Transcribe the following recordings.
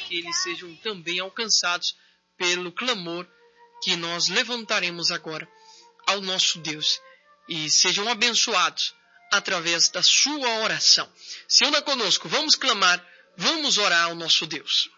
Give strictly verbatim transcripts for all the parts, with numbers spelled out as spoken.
que eles sejam também alcançados pelo clamor que nós levantaremos agora ao nosso Deus e sejam abençoados através da sua oração. Se anda conosco, vamos clamar, vamos orar ao nosso Deus.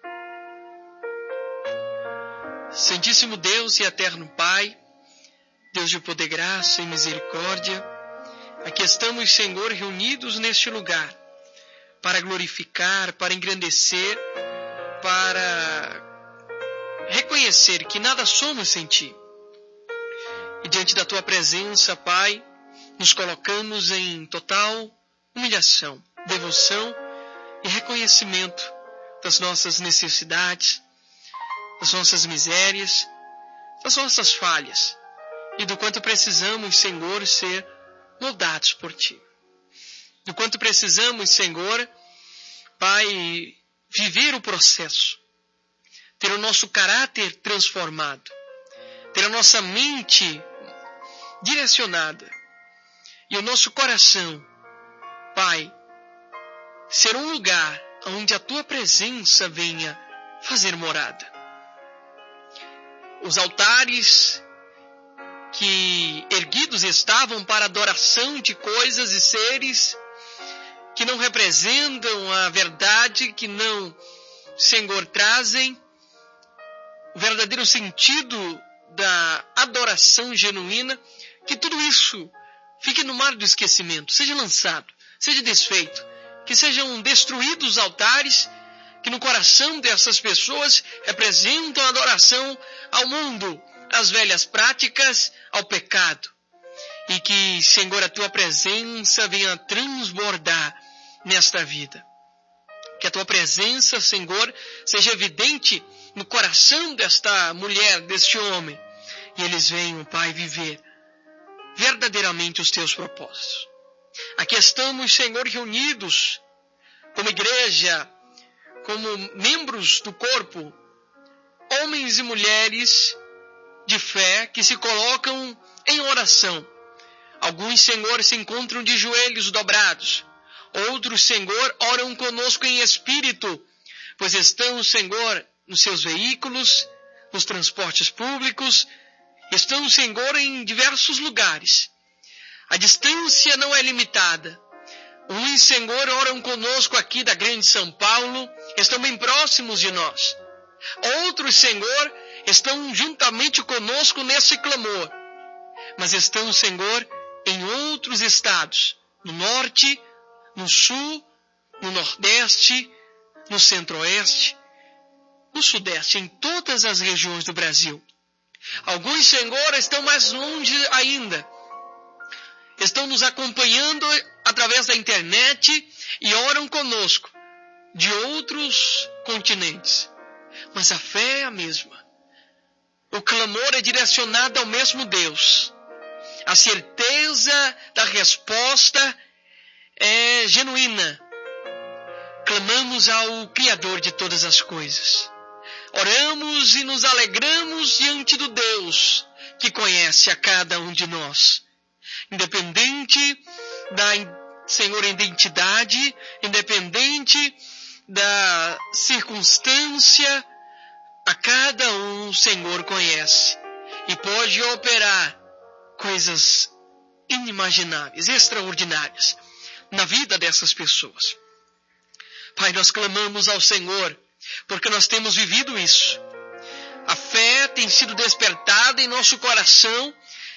Santíssimo Deus e eterno Pai, Deus de poder, graça e misericórdia, aqui estamos, Senhor, reunidos neste lugar para glorificar, para engrandecer, para reconhecer que nada somos sem Ti. E diante da Tua presença, Pai, nos colocamos em total humilhação, devoção e reconhecimento das nossas necessidades, das nossas misérias, das nossas falhas e do quanto precisamos, Senhor, ser moldados por Ti. Do quanto precisamos, Senhor, Pai, viver o processo, ter o nosso caráter transformado, ter a nossa mente direcionada e o nosso coração, Pai, ser um lugar onde a Tua presença venha fazer morada. Os altares que erguidos estavam para adoração de coisas e seres que não representam a verdade, que não, Senhor, trazem o verdadeiro sentido da adoração genuína, que tudo isso fique no mar do esquecimento, seja lançado, seja desfeito, que sejam destruídos os altares que no coração dessas pessoas representam a adoração ao mundo, às velhas práticas, ao pecado. E que, Senhor, a Tua presença venha transbordar nesta vida. Que a Tua presença, Senhor, seja evidente no coração desta mulher, deste homem. E eles venham, Pai, viver verdadeiramente os Teus propósitos. Aqui estamos, Senhor, reunidos como igreja, como membros do corpo, homens e mulheres de fé que se colocam em oração. Alguns, Senhor, se encontram de joelhos dobrados. Outros, Senhor, oram conosco em espírito, pois estão, Senhor, nos seus veículos, nos transportes públicos, estão, Senhor, em diversos lugares. A distância não é limitada. Uns, Senhor, oram conosco aqui da grande São Paulo, estão bem próximos de nós. Outros, Senhor, estão juntamente conosco nesse clamor, mas estão, Senhor, em outros estados, no norte, no sul, no nordeste, no centro-oeste, no sudeste, em todas as regiões do Brasil. Alguns, Senhor, estão mais longe ainda. Estão nos acompanhando através da internet e oram conosco de outros continentes. Mas a fé é a mesma. O clamor é direcionado ao mesmo Deus. A certeza da resposta é genuína. Clamamos ao Criador de todas as coisas. Oramos e nos alegramos diante do Deus que conhece a cada um de nós. Independente da, Senhor, identidade, independente da circunstância, a cada um o Senhor conhece e pode operar coisas inimagináveis, extraordinárias na vida dessas pessoas. Pai, nós clamamos ao Senhor porque nós temos vivido isso. A fé tem sido despertada em nosso coração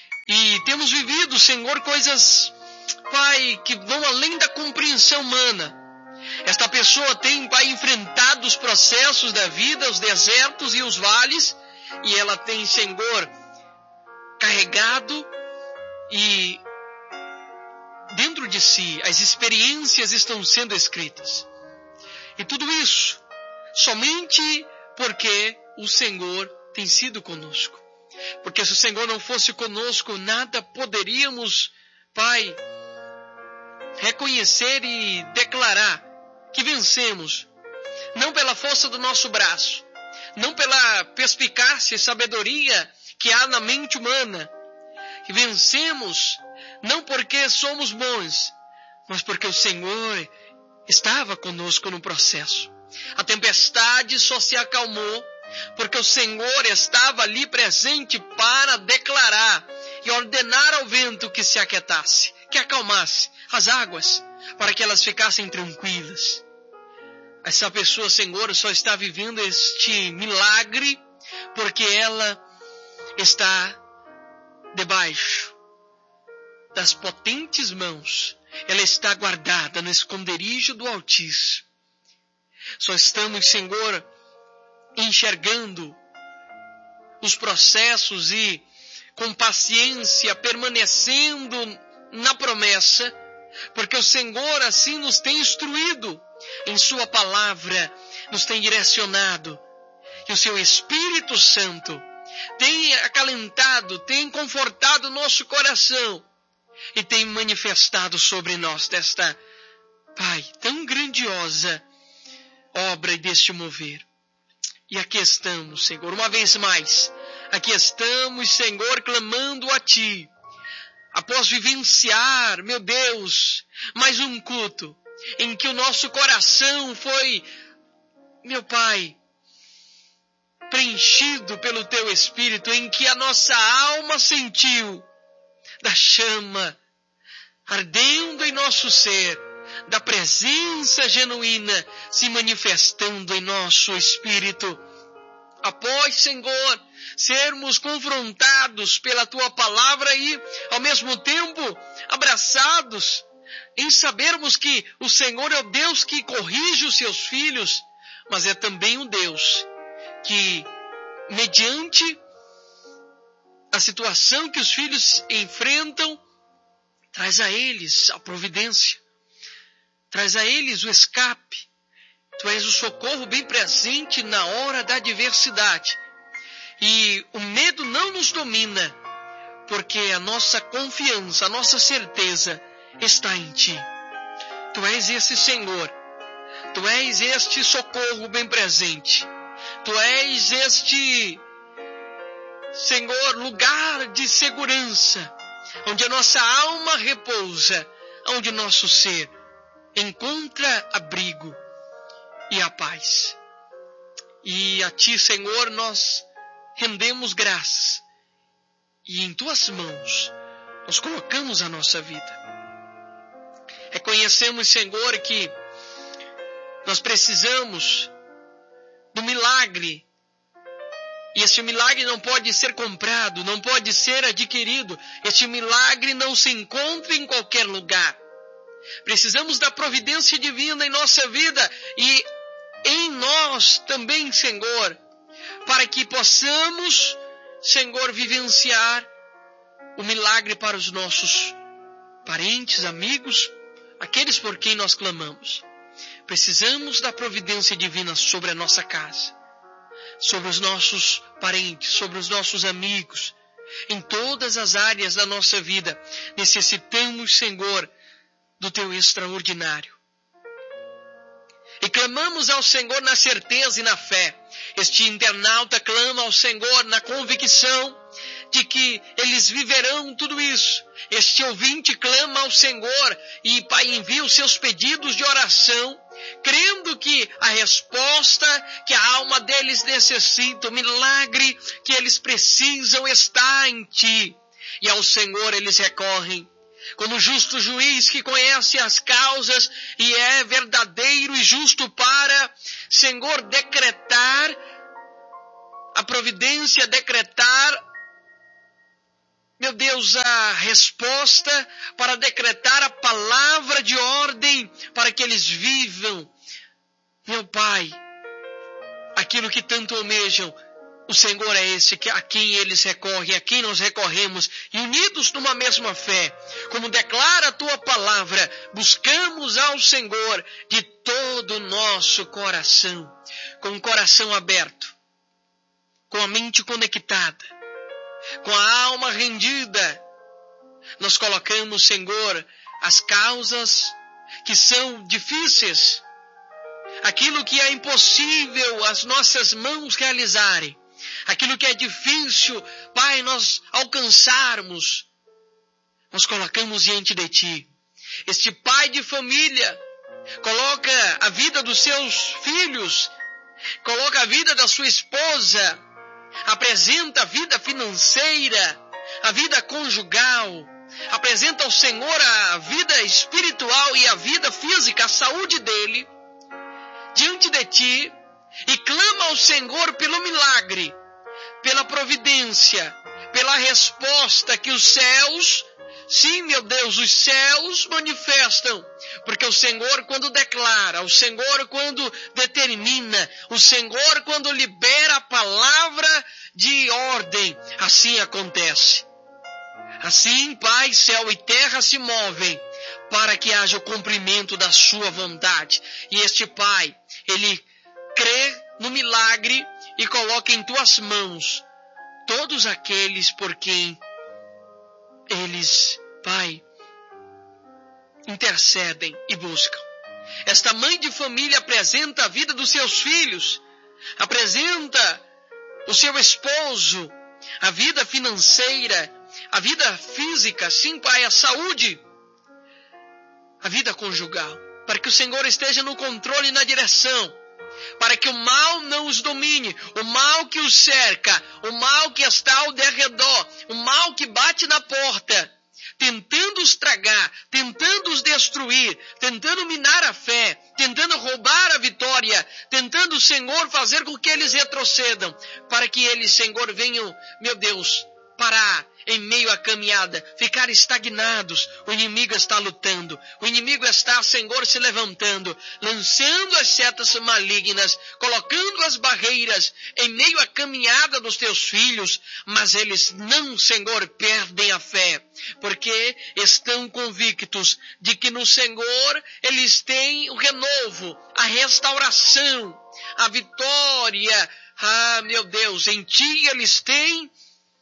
e temos vivido, Senhor, coisas, Pai, que vão além da compreensão humana. Esta pessoa tem, Pai, enfrentado os processos da vida, os desertos e os vales, e ela tem, Senhor, carregado e dentro de si as experiências estão sendo escritas. E tudo isso somente porque o Senhor tem sido conosco. Porque se o Senhor não fosse conosco, nada poderíamos, Pai, reconhecer e declarar que vencemos, não pela força do nosso braço, não pela perspicácia e sabedoria que há na mente humana, que vencemos não porque somos bons, mas porque o Senhor estava conosco no processo. A tempestade só se acalmou porque o Senhor estava ali presente para declarar e ordenar ao vento que se aquietasse, que acalmasse as águas, para que elas ficassem tranquilas. Essa pessoa, Senhor, só está vivendo este milagre porque ela está debaixo das potentes mãos. Ela está guardada no esconderijo do Altíssimo. Só estamos, Senhor, enxergando os processos e com paciência permanecendo na promessa, porque o Senhor assim nos tem instruído em sua palavra, nos tem direcionado, e o seu Espírito Santo tem acalentado, tem confortado o nosso coração e tem manifestado sobre nós desta, Pai, tão grandiosa obra deste mover. E aqui estamos, Senhor, uma vez mais, aqui estamos, Senhor, clamando a Ti, após vivenciar, meu Deus, mais um culto, em que o nosso coração foi, meu Pai, preenchido pelo Teu Espírito, em que a nossa alma sentiu da chama ardendo em nosso ser, da presença genuína se manifestando em nosso espírito. Após, Senhor, sermos confrontados pela Tua palavra e, ao mesmo tempo, abraçados em sabermos que o Senhor é o Deus que corrige os seus filhos, mas é também o Deus que, mediante a situação que os filhos enfrentam, traz a eles a providência, traz a eles o escape. Tu és o socorro bem presente na hora da adversidade. E o medo não nos domina, porque a nossa confiança, a nossa certeza está em Ti. Tu és esse Senhor, Tu és este socorro bem presente, Tu és este, Senhor, lugar de segurança, onde a nossa alma repousa, onde nosso ser encontra abrigo e a paz. E a Ti, Senhor, nós rendemos graças e em Tuas mãos nós colocamos a nossa vida. Reconhecemos, Senhor, que nós precisamos do milagre. E este milagre não pode ser comprado, não pode ser adquirido. Este milagre não se encontra em qualquer lugar. Precisamos da providência divina em nossa vida e em nós também, Senhor, para que possamos, Senhor, vivenciar o milagre para os nossos parentes, amigos, aqueles por quem nós clamamos. Precisamos da providência divina sobre a nossa casa, sobre os nossos parentes, sobre os nossos amigos, em todas as áreas da nossa vida. Necessitamos, Senhor, do Teu extraordinário. E clamamos ao Senhor na certeza e na fé. Este internauta clama ao Senhor na convicção de que eles viverão tudo isso. Este ouvinte clama ao Senhor e, Pai, envia os seus pedidos de oração, crendo que a resposta que a alma deles necessita, o milagre que eles precisam está em Ti. E ao Senhor eles recorrem. Como justo juiz que conhece as causas e é verdadeiro e justo para, Senhor, decretar a providência, decretar, meu Deus, a resposta, para decretar a palavra de ordem, para que eles vivam, meu Pai, aquilo que tanto almejam. O Senhor é esse a quem eles recorrem, a quem nós recorremos, e unidos numa mesma fé, como declara a Tua palavra, buscamos ao Senhor de todo o nosso coração, com o coração aberto, com a mente conectada, com a alma rendida. Nós colocamos, Senhor, as causas que são difíceis, aquilo que é impossível as nossas mãos realizarem, aquilo que é difícil, Pai, nós alcançarmos, nós colocamos diante de Ti. Este pai de família coloca a vida dos seus filhos, coloca a vida da sua esposa, apresenta a vida financeira, a vida conjugal, apresenta ao Senhor a vida espiritual e a vida física, a saúde dele, diante de ti, e clama ao Senhor pelo milagre, pela providência, pela resposta que os céus, sim, meu Deus, os céus manifestam, porque o Senhor quando declara, o Senhor quando determina, o Senhor quando libera a palavra de ordem, assim acontece. Assim, Pai, céu e terra se movem para que haja o cumprimento da sua vontade. E este Pai, ele crê no milagre e coloca em tuas mãos todos aqueles por quem eles, Pai, intercedem e buscam. Esta mãe de família apresenta a vida dos seus filhos, apresenta o seu esposo, a vida financeira, a vida física, sim, Pai, a saúde, a vida conjugal, para que o Senhor esteja no controle e na direção, para que o mal não os domine, o mal que os cerca, o mal que está ao derredor, o mal que bate na porta, tentando os tragar, tentando os destruir, tentando minar a fé, tentando roubar a vitória, tentando o Senhor fazer com que eles retrocedam, para que eles, Senhor, venham, meu Deus, parar em meio à caminhada, ficar estagnados. O inimigo está lutando, o inimigo está, Senhor, se levantando, lançando as setas malignas, colocando as barreiras em meio à caminhada dos teus filhos, mas eles não, Senhor, perdem a fé, porque estão convictos de que no Senhor eles têm o renovo, a restauração, a vitória. Ah, meu Deus, em Ti eles têm,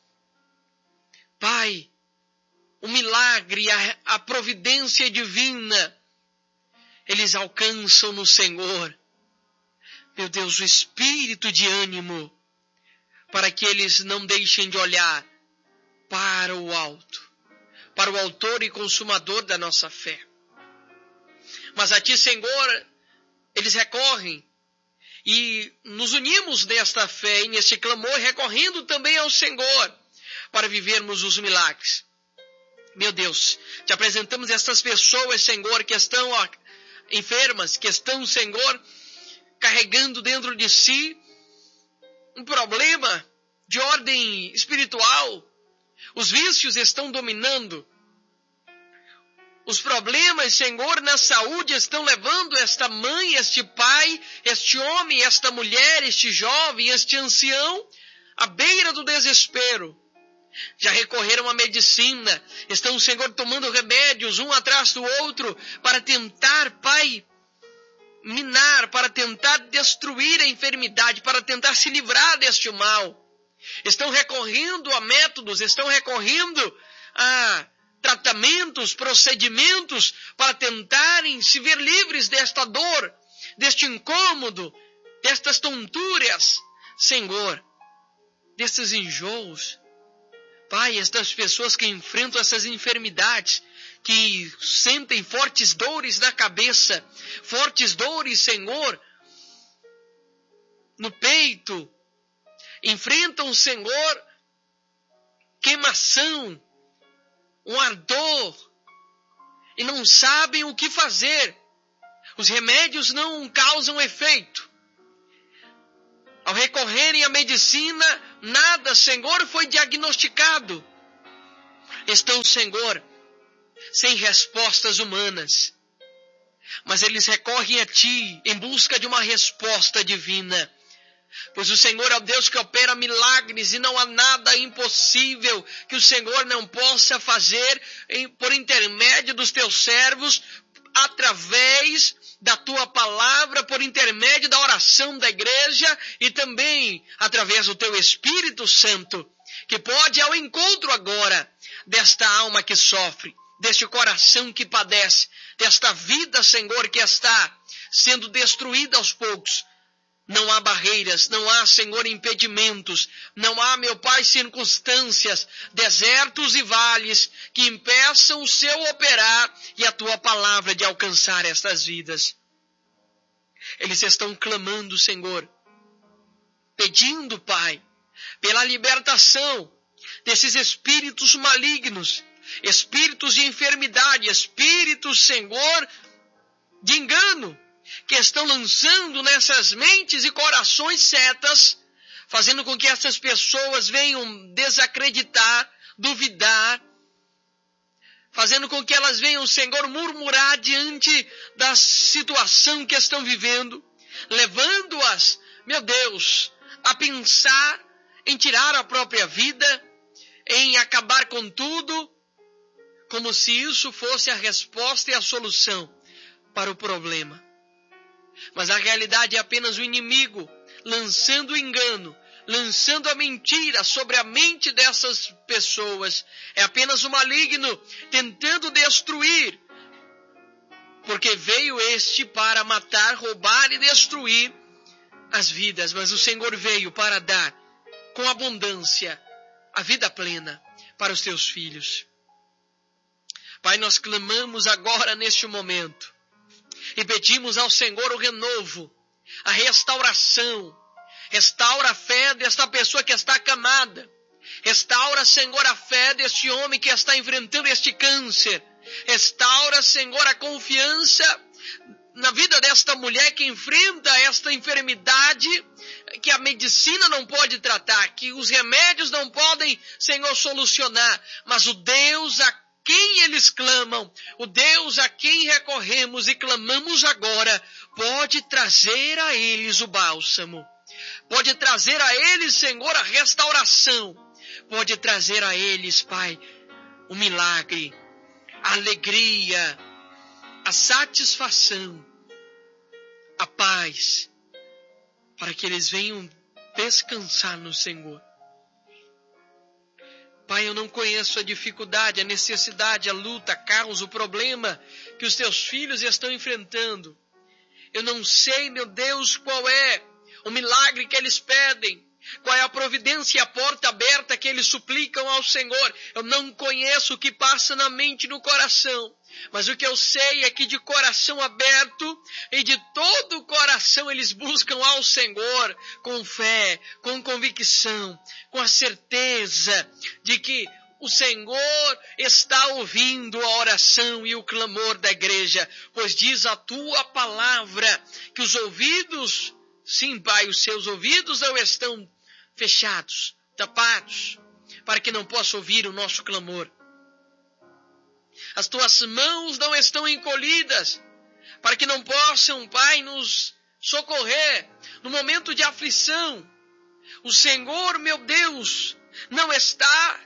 Pai, o milagre, a, a providência divina, eles alcançam no Senhor, meu Deus, o espírito de ânimo, para que eles não deixem de olhar para o alto, para o autor e consumador da nossa fé. Mas a Ti, Senhor, eles recorrem, e nos unimos nesta fé e neste clamor, recorrendo também ao Senhor, para vivermos os milagres. Meu Deus, Te apresentamos estas pessoas, Senhor, que estão ó, enfermas, que estão, Senhor, carregando dentro de si um problema de ordem espiritual. Os vícios estão dominando. Os problemas, Senhor, na saúde estão levando esta mãe, este pai, este homem, esta mulher, este jovem, este ancião, à beira do desespero. Já recorreram à medicina, estão, Senhor, tomando remédios um atrás do outro para tentar, Pai, minar, para tentar destruir a enfermidade, para tentar se livrar deste mal. Estão recorrendo a métodos, estão recorrendo a tratamentos, procedimentos para tentarem se ver livres desta dor, deste incômodo, destas tonturas, Senhor, destes enjoos. Pai, estas pessoas que enfrentam essas enfermidades, que sentem fortes dores na cabeça, fortes dores, Senhor, no peito, enfrentam, Senhor, queimação, um ardor, e não sabem o que fazer. Os remédios não causam efeito. Ao recorrerem à medicina, nada, Senhor, foi diagnosticado. Estão, Senhor, sem respostas humanas. Mas eles recorrem a Ti em busca de uma resposta divina. Pois o Senhor é o Deus que opera milagres e não há nada impossível que o Senhor não possa fazer por intermédio dos Teus servos, através da Tua palavra, por intermédio da oração da igreja e também através do Teu Espírito Santo, que pode ir ao encontro agora desta alma que sofre, deste coração que padece, desta vida, Senhor, que está sendo destruída aos poucos, Não há barreiras, não há, Senhor, impedimentos, não há, meu Pai, circunstâncias, desertos e vales que impeçam o seu operar e a tua palavra de alcançar estas vidas. Eles estão clamando, Senhor, pedindo, Pai, pela libertação desses espíritos malignos, espíritos de enfermidade, espíritos, Senhor, de engano, que estão lançando nessas mentes e corações setas, fazendo com que essas pessoas venham desacreditar, duvidar, fazendo com que elas venham, Senhor, murmurar diante da situação que estão vivendo, levando-as, meu Deus, a pensar em tirar a própria vida, em acabar com tudo, como se isso fosse a resposta e a solução para o problema. Mas a realidade é apenas o inimigo lançando o engano, lançando a mentira sobre a mente dessas pessoas. É apenas o maligno tentando destruir, porque veio este para matar, roubar e destruir as vidas. Mas o Senhor veio para dar com abundância a vida plena para os teus filhos. Pai, nós clamamos agora neste momento e pedimos ao Senhor o renovo, a restauração. Restaura a fé desta pessoa que está acamada. Restaura, Senhor, a fé deste homem que está enfrentando este câncer. Restaura, Senhor, a confiança na vida desta mulher que enfrenta esta enfermidade que a medicina não pode tratar, que os remédios não podem, Senhor, solucionar. Mas o Deus a quem eles clamam, o Deus a quem recorremos e clamamos agora, pode trazer a eles o bálsamo. Pode trazer a eles, Senhor, a restauração. Pode trazer a eles, Pai, o milagre, a alegria, a satisfação, a paz, para que eles venham descansar no Senhor. Pai, eu não conheço a dificuldade, a necessidade, a luta, a causa, o problema que os teus filhos estão enfrentando. Eu não sei, meu Deus, qual é o milagre que eles pedem, qual é a providência e a porta aberta que eles suplicam ao Senhor. Eu não conheço o que passa na mente e no coração, mas o que eu sei é que de coração aberto e de todo o coração eles buscam ao Senhor com fé, com convicção, com a certeza de que o Senhor está ouvindo a oração e o clamor da igreja, pois diz a tua palavra que os ouvidos, sim, Pai, os seus ouvidos não estão fechados, tapados, para que não possa ouvir o nosso clamor. As tuas mãos não estão encolhidas, para que não possam, Pai, nos socorrer no momento de aflição. O Senhor, meu Deus, não está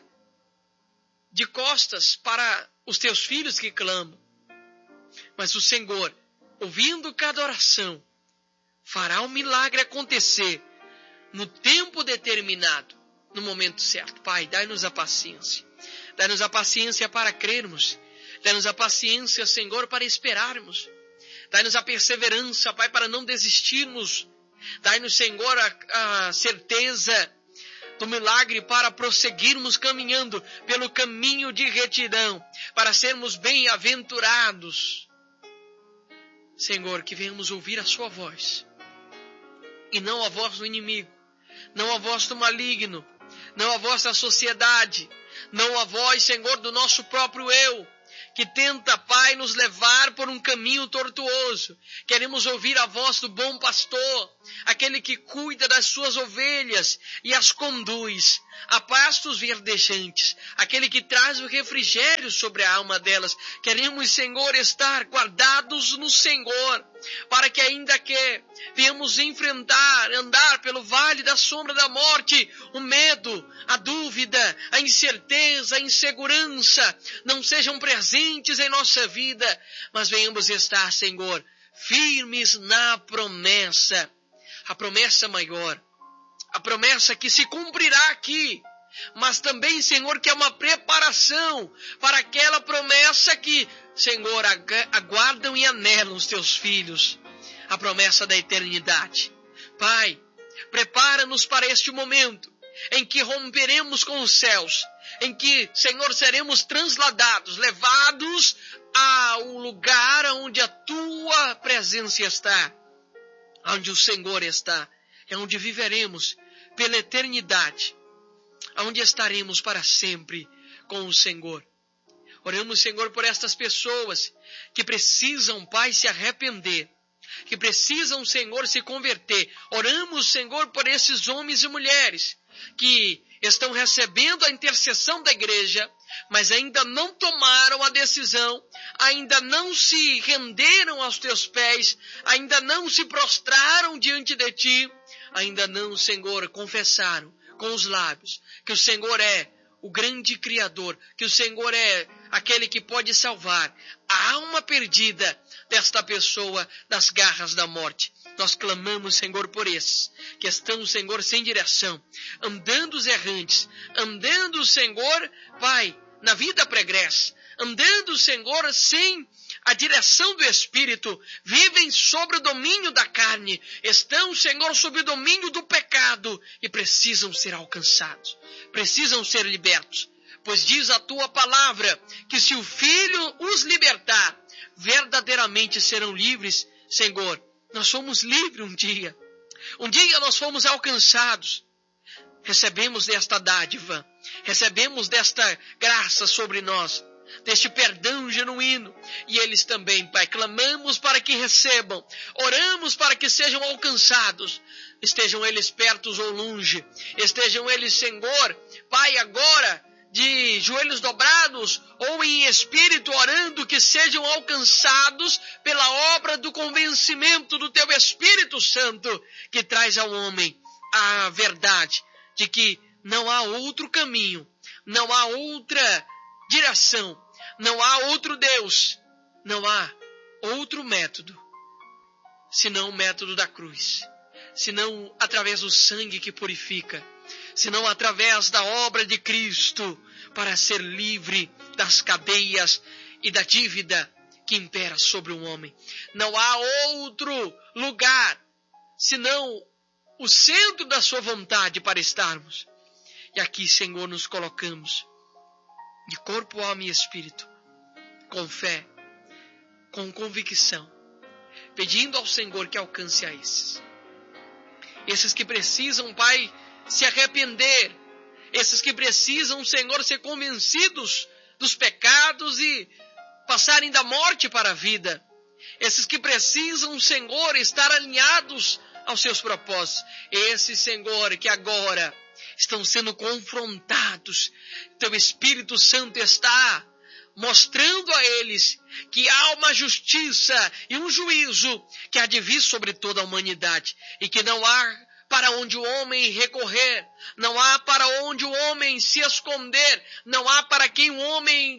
de costas para os teus filhos que clamam, mas o Senhor, ouvindo cada oração, fará o milagre acontecer no tempo determinado, no momento certo. Pai, dai-nos a paciência. Dai-nos a paciência para crermos. Dai-nos a paciência, Senhor, para esperarmos. Dai-nos a perseverança, Pai, para não desistirmos. Dai-nos, Senhor, a, a certeza do milagre para prosseguirmos caminhando pelo caminho de retidão, para sermos bem-aventurados. Senhor, que venhamos ouvir a sua voz, e não a voz do inimigo, não a voz do maligno, não a voz da sociedade, não a voz, Senhor, do nosso próprio eu, que tenta, Pai, nos levar por um caminho tortuoso. Queremos ouvir a voz do bom pastor, aquele que cuida das suas ovelhas e as conduz a pastos verdejantes, aquele que traz o refrigério sobre a alma delas. Queremos, Senhor, estar guardados no Senhor, para que ainda que venhamos enfrentar, andar pelo vale da sombra da morte, o medo, a dúvida, a incerteza, a insegurança não sejam presentes em nossa vida, mas venhamos estar, Senhor, firmes na promessa, a promessa maior, a promessa que se cumprirá aqui, mas também, Senhor, que é uma preparação para aquela promessa que, Senhor, aguardam e anelam os teus filhos, a promessa da eternidade. Pai, prepara-nos para este momento em que romperemos com os céus, em que, Senhor, seremos transladados, levados ao lugar onde a Tua presença está, onde o Senhor está, é onde viveremos pela eternidade, onde estaremos para sempre com o Senhor. Oramos, Senhor, por estas pessoas que precisam, Pai, se arrepender, que precisam, Senhor, se converter. Oramos, Senhor, por esses homens e mulheres que estão recebendo a intercessão da igreja, mas ainda não tomaram a decisão, ainda não se renderam aos Teus pés, ainda não se prostraram diante de Ti, ainda não, Senhor, confessaram com os lábios que o Senhor é o grande Criador, que o Senhor é aquele que pode salvar a alma perdida desta pessoa das garras da morte. Nós clamamos, Senhor, por esses que estão, Senhor, sem direção, andando os errantes, andando, Senhor, Pai, na vida pregressa, andando, Senhor, sem a direção do Espírito, vivem sobre o domínio da carne, estão, Senhor, sob o domínio do pecado e precisam ser alcançados, precisam ser libertos, pois diz a Tua palavra que se o Filho os libertar, verdadeiramente serão livres. Senhor, nós fomos livres um dia, um dia nós fomos alcançados, recebemos desta dádiva, recebemos desta graça sobre nós, deste perdão genuíno, e eles também, Pai, clamamos para que recebam, oramos para que sejam alcançados, estejam eles perto ou longe, estejam eles, Senhor, Pai, agora, de joelhos dobrados ou em espírito orando, que sejam alcançados pela obra do convencimento do Teu Espírito Santo, que traz ao homem a verdade de que não há outro caminho, não há outra direção, não há outro Deus, não há outro método, senão o método da cruz, senão através do sangue que purifica, senão através da obra de Cristo, para ser livre das cadeias e da dívida que impera sobre o homem. Não há outro lugar, senão o centro da sua vontade para estarmos. E aqui, Senhor, nos colocamos, de corpo, alma e espírito, com fé, com convicção, pedindo ao Senhor que alcance a esses. Esses que precisam, Pai, se arrepender, esses que precisam, Senhor, ser convencidos dos pecados e passarem da morte para a vida. Esses que precisam, Senhor, estar alinhados aos seus propósitos. Esses, Senhor, que agora estão sendo confrontados. Teu Espírito Santo está mostrando a eles que há uma justiça e um juízo que há de vir sobre toda a humanidade e que não há para onde o homem recorrer, não há para onde o homem se esconder, não há para quem o homem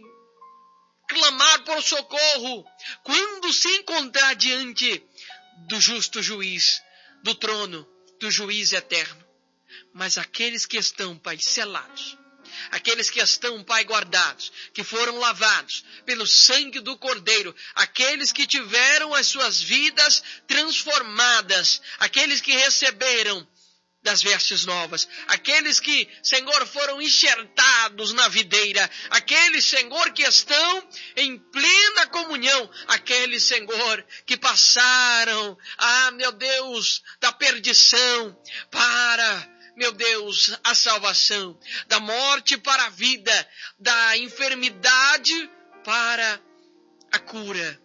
clamar por socorro, quando se encontrar diante do justo juiz, do trono, do juiz eterno. Mas aqueles que estão, Pai, selados, aqueles que estão, Pai, guardados, que foram lavados pelo sangue do Cordeiro, aqueles que tiveram as suas vidas transformadas, aqueles que receberam das vestes novas, aqueles que, Senhor, foram enxertados na videira, aqueles, Senhor, que estão em plena comunhão, aqueles, Senhor, que passaram, ah, meu Deus, da perdição para, meu Deus, a salvação, da morte para a vida, da enfermidade para a cura.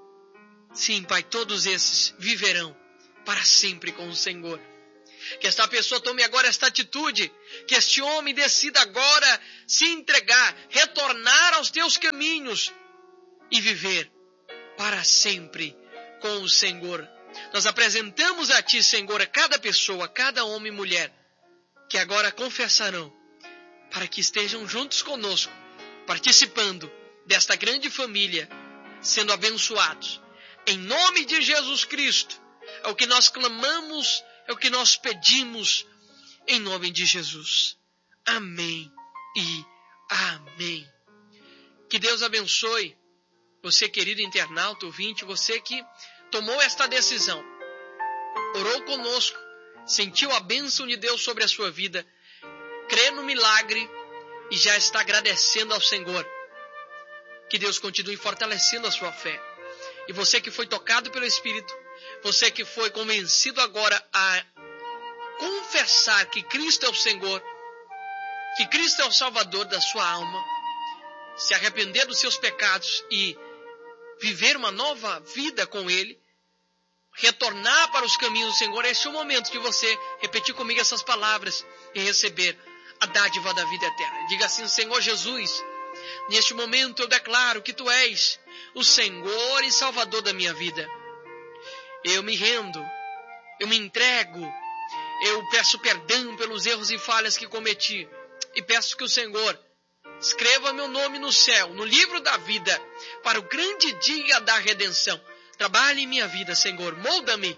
Sim, Pai, todos esses viverão para sempre com o Senhor. Que esta pessoa tome agora esta atitude, que este homem decida agora se entregar, retornar aos teus caminhos e viver para sempre com o Senhor. Nós apresentamos a Ti, Senhor, a cada pessoa, cada homem e mulher, que agora confessarão, para que estejam juntos conosco, participando desta grande família, sendo abençoados. Em nome de Jesus Cristo, é o que nós clamamos, é o que nós pedimos, em nome de Jesus. Amém e amém. Que Deus abençoe você, querido internauta, ouvinte, você que tomou esta decisão, orou conosco sentiu a bênção de Deus sobre a sua vida, crê no milagre e já está agradecendo ao Senhor. Que Deus continue fortalecendo a sua fé. E você que foi tocado pelo Espírito, você que foi convencido agora a confessar que Cristo é o Senhor, que Cristo é o Salvador da sua alma, se arrepender dos seus pecados e viver uma nova vida com Ele, retornar para os caminhos do Senhor, esse é o momento de você repetir comigo essas palavras e receber a dádiva da vida eterna. Diga assim: Senhor Jesus, neste momento eu declaro que Tu és o Senhor e Salvador da minha vida. Eu me rendo, eu me entrego, eu peço perdão pelos erros e falhas que cometi e peço que o Senhor escreva meu nome no céu, no livro da vida, para o grande dia da redenção. Trabalhe em minha vida, Senhor, molda-me,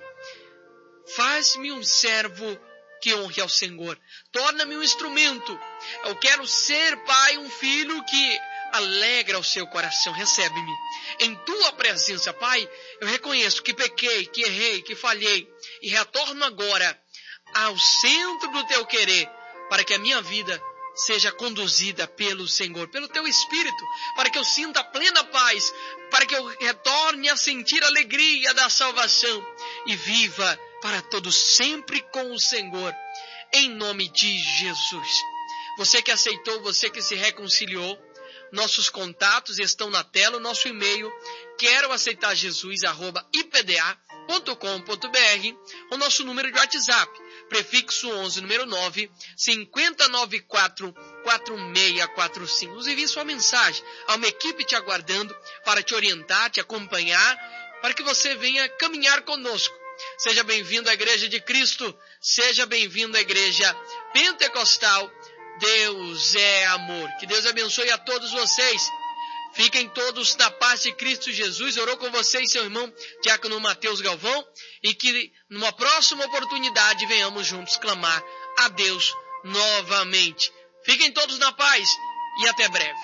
faz-me um servo que honre ao Senhor, torna-me um instrumento. Eu quero ser, Pai, um filho que alegra o seu coração. Recebe-me em Tua presença, Pai. Eu reconheço que pequei, que errei, que falhei e retorno agora ao centro do Teu querer, para que a minha vida seja conduzida pelo Senhor, pelo Teu Espírito, para que eu sinta plena paz, para que eu retorne a sentir a alegria da salvação e viva para todos sempre com o Senhor, em nome de Jesus. Você que aceitou, você que se reconciliou, nossos contatos estão na tela, o nosso e-mail, quero aceitar Jesus, arroba i p d a ponto com ponto b r, o nosso número de WhatsApp, prefixo onze, número nove, cinco zero nove quatro, quatro seis quatro cinco. Nos envie sua mensagem, há uma equipe te aguardando para te orientar, te acompanhar, para que você venha caminhar conosco. Seja bem-vindo à Igreja de Cristo, seja bem-vindo à Igreja Pentecostal. Deus é amor. Que Deus abençoe a todos vocês. Fiquem todos na paz de Cristo Jesus. Orou com vocês seu irmão Diácono Mateus Galvão, e que numa próxima oportunidade venhamos juntos clamar a Deus novamente. Fiquem todos na paz e até breve.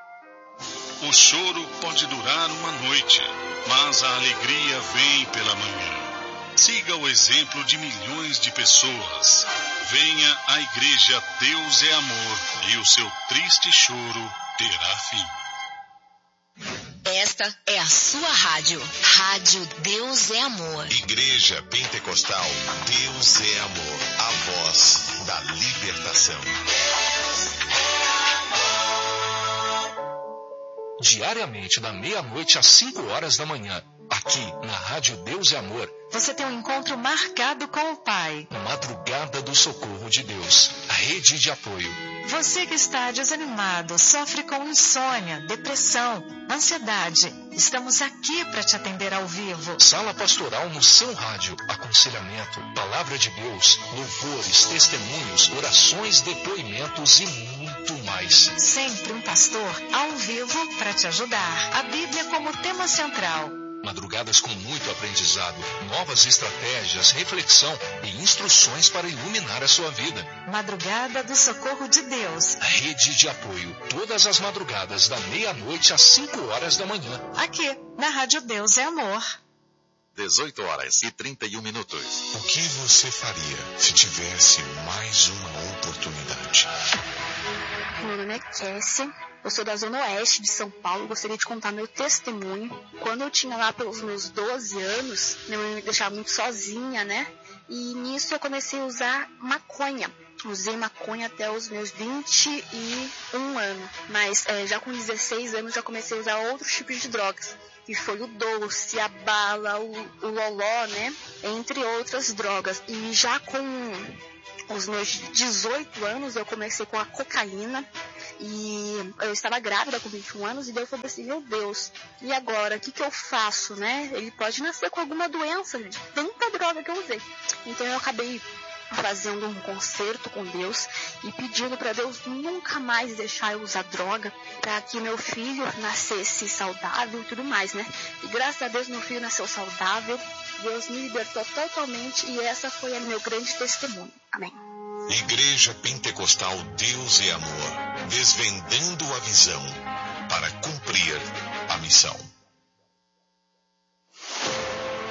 O choro pode durar uma noite, mas a alegria vem pela manhã. Siga o exemplo de milhões de pessoas. Venha à Igreja Deus é Amor e o seu triste choro terá fim. Esta é a sua rádio. Rádio Deus é Amor. Igreja Pentecostal Deus é Amor. A voz da libertação. Diariamente, da meia-noite às cinco horas da manhã, aqui na Rádio Deus é Amor, você tem um encontro marcado com o Pai. Madrugada do Socorro de Deus, a rede de apoio. Você que está desanimado, sofre com insônia, depressão, ansiedade, estamos aqui para te atender ao vivo. Sala pastoral no seu rádio, aconselhamento, palavra de Deus, louvores, testemunhos, orações, depoimentos e muito mais. Sempre um pastor ao vivo para te ajudar. A Bíblia como tema central. Madrugadas com muito aprendizado, novas estratégias, reflexão e instruções para iluminar a sua vida. Madrugada do Socorro de Deus. A rede de apoio, todas as madrugadas da meia-noite às cinco horas da manhã. Aqui, na Rádio Deus é Amor. dezoito horas e trinta e um minutos. O que você faria se tivesse mais uma oportunidade? Meu nome é Kessia, eu sou da Zona Oeste de São Paulo. Gostaria de contar meu testemunho. Quando eu tinha lá pelos meus doze anos, minha mãe me deixava muito sozinha, né? E nisso eu comecei a usar maconha. Usei maconha até os meus vinte e um anos. Mas é, já com dezesseis anos já comecei a usar outros tipos de drogas. Que foi o doce, a bala, o, o loló, né? Entre outras drogas. E já com os meus dezoito anos eu comecei com a cocaína. E eu estava grávida com vinte e um anos e daí eu falei assim, meu Deus, e agora? O que, que eu faço, né? Ele pode nascer com alguma doença de tanta droga que eu usei. Então eu acabei fazendo um concerto com Deus e pedindo para Deus nunca mais deixar eu usar droga, para que meu filho nascesse saudável e tudo mais, né? E graças a Deus meu filho nasceu saudável, Deus me libertou totalmente e essa foi o meu grande testemunho. Amém. Igreja Pentecostal Deus é Amor, desvendando a visão para cumprir a missão.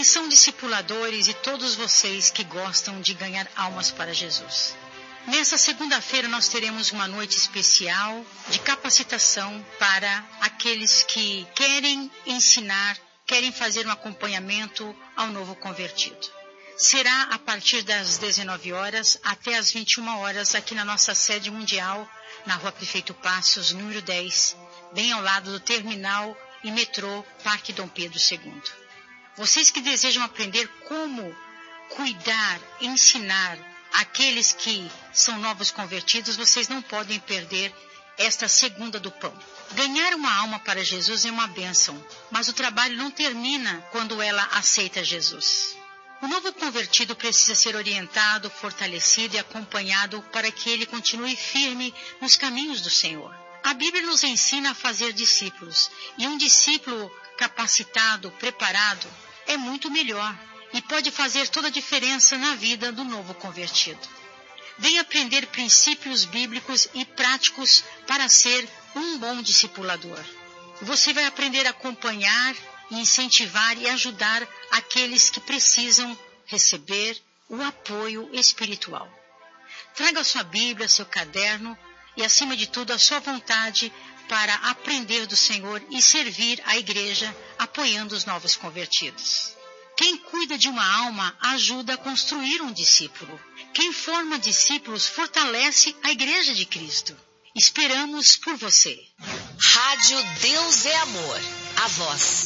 Atenção, discipuladores e todos vocês que gostam de ganhar almas para Jesus. Nessa segunda-feira nós teremos uma noite especial de capacitação para aqueles que querem ensinar, querem fazer um acompanhamento ao novo convertido. Será a partir das dezenove horas até as vinte e uma horas aqui na nossa sede mundial, na Rua Prefeito Passos, número dez, bem ao lado do terminal e metrô Parque Dom Pedro segundo. Vocês que desejam aprender como cuidar, ensinar aqueles que são novos convertidos, vocês não podem perder esta segunda do pão. Ganhar uma alma para Jesus é uma bênção, mas o trabalho não termina quando ela aceita Jesus. O novo convertido precisa ser orientado, fortalecido e acompanhado para que ele continue firme nos caminhos do Senhor. A Bíblia nos ensina a fazer discípulos, e um discípulo capacitado, preparado, é muito melhor e pode fazer toda a diferença na vida do novo convertido. Venha aprender princípios bíblicos e práticos para ser um bom discipulador. Você vai aprender a acompanhar, incentivar e ajudar aqueles que precisam receber o apoio espiritual. Traga sua Bíblia, seu caderno e, acima de tudo, a sua vontade para aprender do Senhor e servir a igreja apoiando os novos convertidos. Quem cuida de uma alma ajuda a construir um discípulo. Quem forma discípulos fortalece a igreja de Cristo. Esperamos por você. Rádio Deus é Amor. A voz